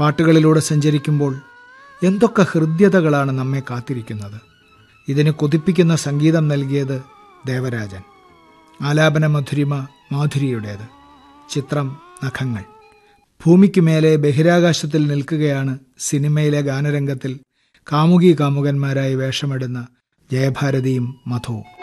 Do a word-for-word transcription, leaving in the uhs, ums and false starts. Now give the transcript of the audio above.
പാട്ടുകളിലൂടെ സഞ്ചരിക്കുമ്പോൾ എന്തൊക്കെ ഹൃദ്യതകളാണ് നമ്മെ കാത്തിരിക്കുന്നത്. ഇതിന് കൊതിപ്പിക്കുന്ന സംഗീതം നൽകിയത് ദേവരാജൻ. ആലാപന മധുരിമ മാധുരിയുടേത്. ചിത്രം നഖങ്ങൾ. ഭൂമിക്ക് മേലെ ബഹിരാകാശത്തിൽ നിൽക്കുകയാണ് സിനിമയിലെ ഗാനരംഗത്തിൽ കാമുകി കാമുകന്മാരായി വേഷമിടുന്ന ജയഭാരതിയും മധുവും.